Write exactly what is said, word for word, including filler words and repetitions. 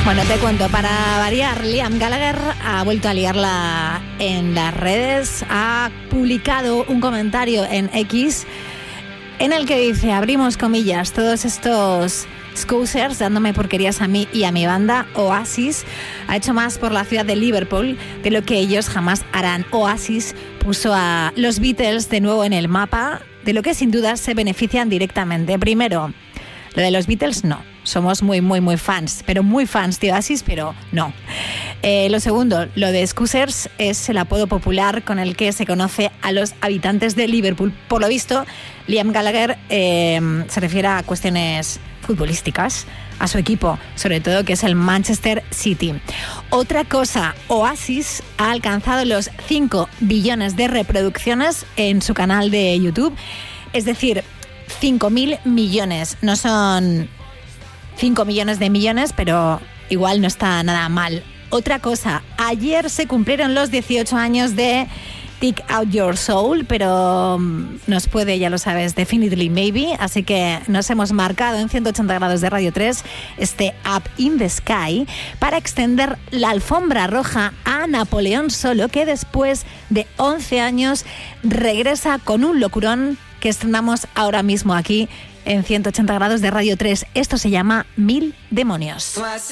Bueno, te cuento, para variar, Liam Gallagher ha vuelto a liarla en las redes, ha publicado un comentario en X en el que dice, abrimos comillas, todos estos Scousers dándome porquerías a mí y a mi banda, Oasis ha hecho más por la ciudad de Liverpool de lo que ellos jamás harán. Oasis puso a los Beatles de nuevo en el mapa, de lo que sin duda se benefician directamente. Primero, lo de los Beatles no. Somos muy, muy, muy fans, pero muy fans de Oasis, pero no. Eh, lo segundo, lo de Scousers es el apodo popular con el que se conoce a los habitantes de Liverpool. Por lo visto, Liam Gallagher eh, se refiere a cuestiones futbolísticas, a su equipo, sobre todo que es el Manchester City. Otra cosa, Oasis ha alcanzado los cinco billones de reproducciones en su canal de YouTube, es decir, cinco mil millones, no son cinco millones de millones, pero igual no está nada mal. Otra cosa, ayer se cumplieron los dieciocho años de Take Out Your Soul, pero nos puede, ya lo sabes, Definitely Maybe, así que nos hemos marcado en ciento ochenta grados de Radio tres este Up in the Sky para extender la alfombra roja a Napoleón Solo, que después de once años regresa con un locurón que estrenamos ahora mismo aquí en ciento ochenta grados de Radio tres. Esto se llama Mil Demonios.